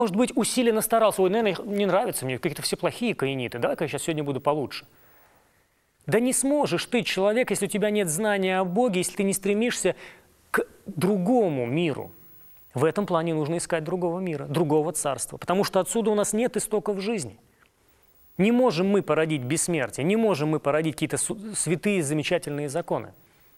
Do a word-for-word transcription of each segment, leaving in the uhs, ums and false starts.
может быть, усиленно старался, ой, наверное, не нравится мне, какие-то все плохие каиниты, давай-ка я сейчас сегодня буду получше. Да не сможешь ты, человек, если у тебя нет знания о Боге, если ты не стремишься к другому миру. В этом плане нужно искать другого мира, другого царства, потому что отсюда у нас нет истоков жизни. Не можем мы породить бессмертие, не можем мы породить какие-то святые, замечательные законы.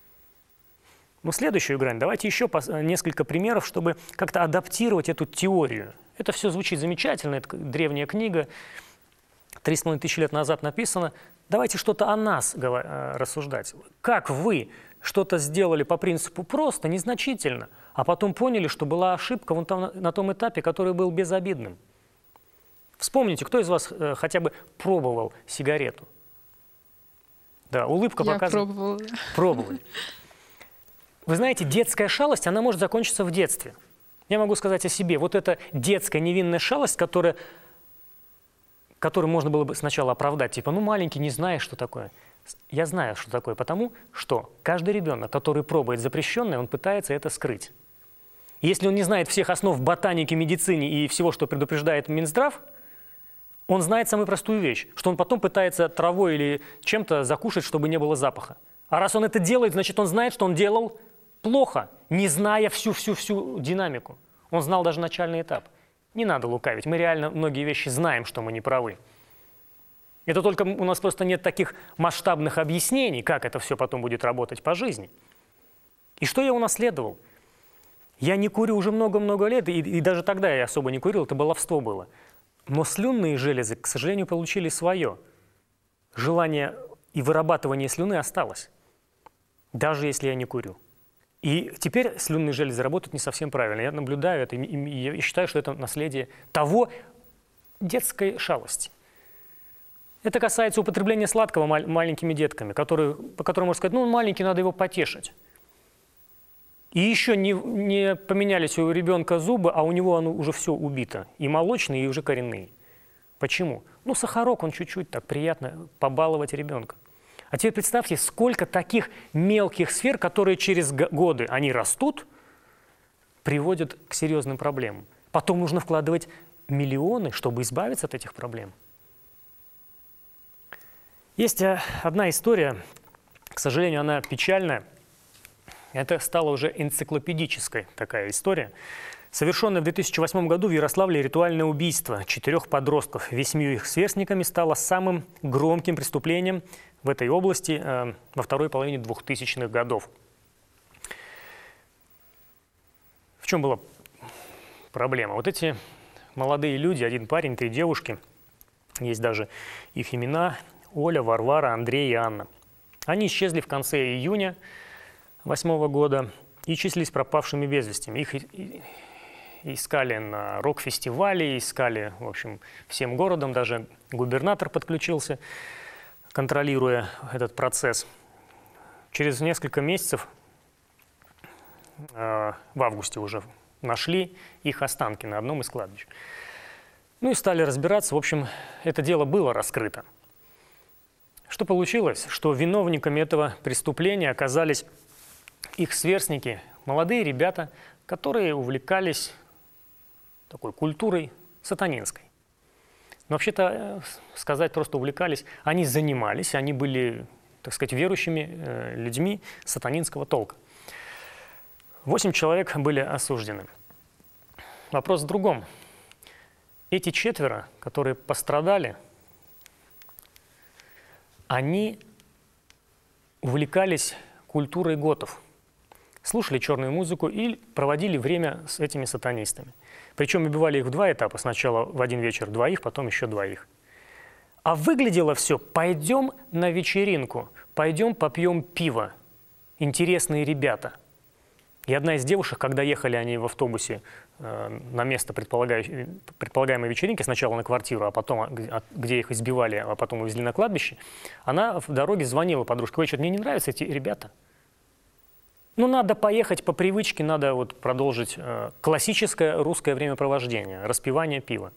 Но следующую грань, давайте еще несколько примеров, чтобы как-то адаптировать эту теорию. Это все звучит замечательно, это древняя книга, три с половиной тысячи лет назад написана. Давайте что-то о нас рассуждать. Как вы что-то сделали по принципу просто, незначительно, а потом поняли, что была ошибка вон там, на том этапе, который был безобидным. Вспомните, кто из вас э, хотя бы пробовал сигарету? Да, улыбка Я показывает. пробовала. Пробовали. Вы знаете, детская шалость, она может закончиться в детстве. Я могу сказать о себе. Вот эта детская невинная шалость, которая, которую можно было бы сначала оправдать. Типа, ну маленький, не знаешь, что такое. Я знаю, что такое, потому что каждый ребенок, который пробует запрещенное, он пытается это скрыть. Если он не знает всех основ ботаники, медицине и всего, что предупреждает Минздрав, он знает самую простую вещь, что он потом пытается травой или чем-то закушать, чтобы не было запаха. А раз он это делает, значит, он знает, что он делал плохо, не зная всю-всю-всю динамику. Он знал даже начальный этап. Не надо лукавить, мы реально многие вещи знаем, что мы не правы. Это только у нас просто нет таких масштабных объяснений, как это все потом будет работать по жизни. И что я унаследовал? Я не курю уже много-много лет, и, и даже тогда я особо не курил, это баловство было. Но слюнные железы, к сожалению, получили свое. Желание и вырабатывание слюны осталось, даже если я не курю. И теперь слюнные железы работают не совсем правильно. Я наблюдаю это, и, и я считаю, что это наследие того детской шалости. Это касается употребления сладкого мал- маленькими детками, которые, по которым можно сказать, ну он маленький, надо его потешить. И еще не, не поменялись у ребенка зубы, а у него оно уже все убито. И молочные, и уже коренные. Почему? Ну, сахарок, он чуть-чуть так приятно побаловать ребенка. А теперь представьте, сколько таких мелких сфер, которые через годы, они растут, приводят к серьезным проблемам. Потом нужно вкладывать миллионы, чтобы избавиться от этих проблем. Есть одна история, к сожалению, она печальная. Это стала уже энциклопедической такая история. Совершенное в две тысячи восьмом году в Ярославле ритуальное убийство четырех подростков восьмью их сверстниками стало самым громким преступлением в этой области э, во второй половине двухтысячных годов. В чем была проблема? Вот эти молодые люди, один парень, три девушки, есть даже их имена, Оля, Варвара, Андрей и Анна. Они исчезли в конце июня восьмого года и числились пропавшими без вести. Их искали на рок-фестивале, искали, в общем, всем городом, даже губернатор подключился, контролируя этот процесс. Через несколько месяцев, э, в августе уже, нашли их останки на одном из кладбищ. Ну и стали разбираться, в общем, это дело было раскрыто. Что получилось? Что виновниками этого преступления оказались их сверстники, молодые ребята, которые увлекались такой культурой сатанинской. Но вообще-то сказать просто увлекались, они занимались, они были, так сказать, верующими э, людьми сатанинского толка. Восемь человек были осуждены. Вопрос в другом. Эти четверо, которые пострадали, они увлекались культурой готов. Слушали черную музыку и проводили время с этими сатанистами. Причем убивали их в два этапа. Сначала в один вечер двоих, потом еще двоих. А выглядело все: пойдем на вечеринку, пойдем попьем пиво. Интересные ребята. И одна из девушек, когда ехали они в автобусе э, на место предполагаемой вечеринки, сначала на квартиру, а потом, где их избивали, а потом увезли на кладбище, она в дороге звонила подружке: ой, что-то мне не нравятся эти ребята. Ну, надо поехать по привычке, надо вот продолжить э, классическое русское времяпровождение, распивание пива.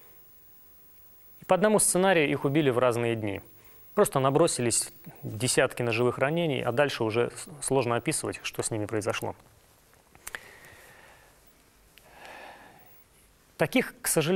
И по одному сценарию их убили в разные дни. Просто набросились десятки ножевых ранений, а дальше уже сложно описывать, что с ними произошло. Таких, к сожалению,